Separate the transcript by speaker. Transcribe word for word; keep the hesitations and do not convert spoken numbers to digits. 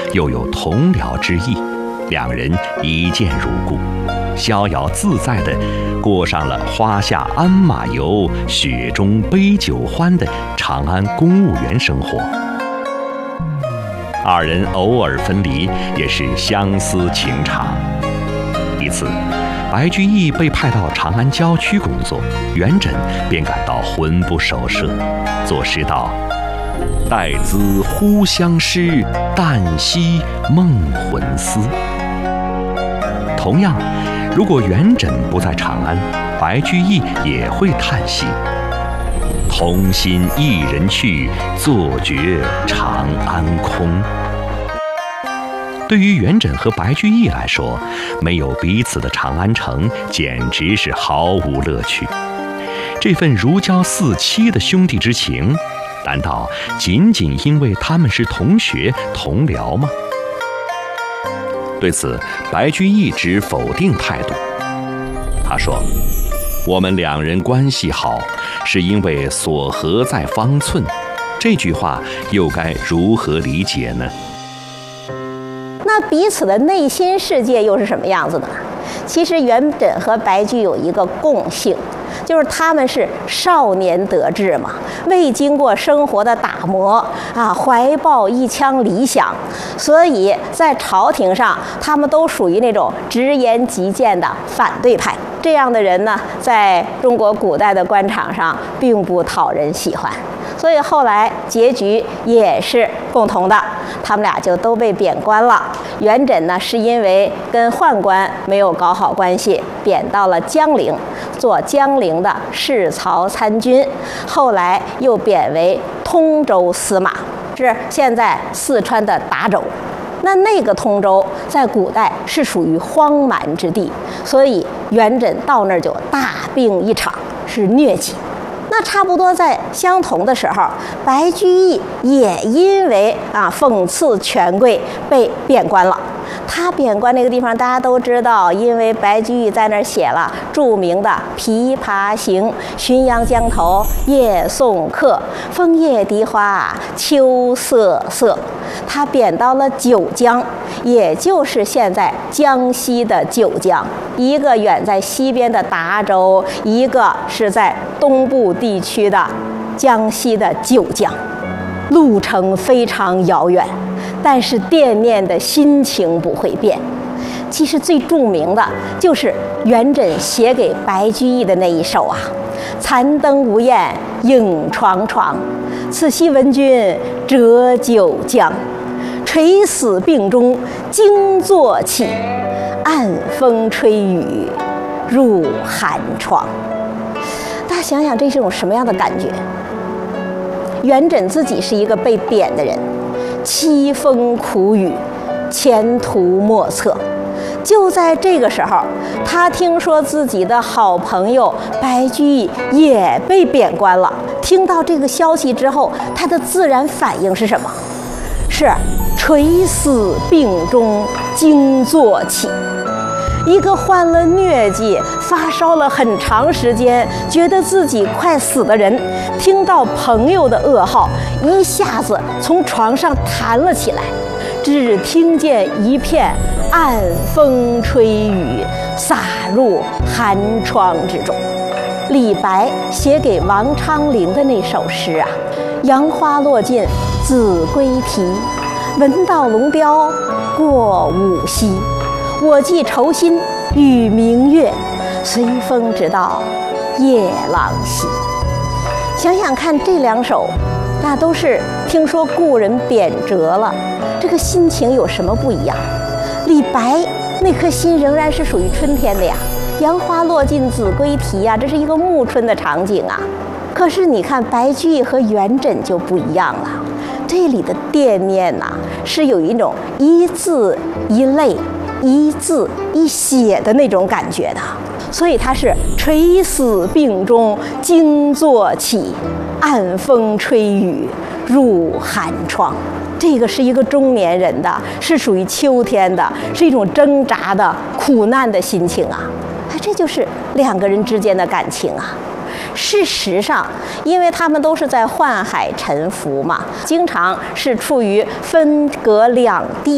Speaker 1: 又有同僚之意，两人一见如故，逍遥自在地过上了花下鞍马游，雪中杯酒欢的长安公务员生活。二人偶尔分离，也是相思情长。一次，白居易被派到长安郊区工作，元稹便感到魂不守舍，作诗道：“待兹忽相识，旦夕梦魂思。”同样，如果元稹不在长安，白居易也会叹息：“同心一人去，坐觉长安空。”对于元稹和白居易来说，没有彼此的长安城简直是毫无乐趣。这份如胶似漆的兄弟之情，难道仅仅因为他们是同学同僚吗？对此，白居易持否定态度。他说：“我们两人关系好，是因为所合在方寸。”这句话又该如何理解呢？
Speaker 2: 那彼此的内心世界又是什么样子的？其实元稹和白居易有一个共性，就是他们是少年得志嘛，未经过生活的打磨啊，怀抱一腔理想，所以在朝廷上他们都属于那种直言极谏的反对派。这样的人呢，在中国古代的官场上并不讨人喜欢，所以后来结局也是共同的，他们俩就都被贬官了。元稹呢，是因为跟宦官没有搞好关系，贬到了江陵，做江陵的侍曹参军，后来又贬为通州司马，是现在四川的达州。那那个通州在古代是属于荒蛮之地，所以元稹到那儿就大病一场，是疟疾。那差不多在相同的时候，白居易也因为啊讽刺权贵被贬官了。他贬官那个地方大家都知道，因为白居易在那儿写了著名的《琵琶行》：“浔阳江头夜送客，枫叶荻花秋瑟瑟。”他贬到了九江，也就是现在江西的九江，一个远在西边的达州，一个是在东部地区的江西的九江，路程非常遥远，但是惦念的心情不会变。其实最著名的就是元稹写给白居易的那一首啊：“残灯无焰影幢幢，此夕闻君折九江。垂死病中惊坐起，暗风吹雨入寒窗。”大家想想，这是种什么样的感觉？元稹自己是一个被贬的人，凄风苦雨，前途莫测。就在这个时候，他听说自己的好朋友白居易也被贬官了。听到这个消息之后，他的自然反应是什么？是垂死病中惊坐起。一个患了疟疾、发烧了很长时间，觉得自己快死的人，听到朋友的噩耗，一下子从床上弹了起来，只听见一片暗风吹雨，洒入寒窗之中。李白写给王昌龄的那首诗啊：“杨花落尽子规啼，闻道龙标过五溪。我寄愁心与明月，随风直到夜郎西。”想想看，这两首那都是听说故人贬谪了，这个心情有什么不一样？李白那颗心仍然是属于春天的呀，杨花落尽子规啼呀，这是一个暮春的场景啊。可是你看白居易和元稹就不一样了，这里的惦念呐、啊，是有一种一字一泪、一字一血的那种感觉的，所以他是垂死病中惊坐起，暗风吹雨入寒窗。这个是一个中年人的，是属于秋天的，是一种挣扎的苦难的心情啊。哎，这就是两个人之间的感情啊。事实上，因为他们都是在宦海沉浮嘛，经常是处于分隔两地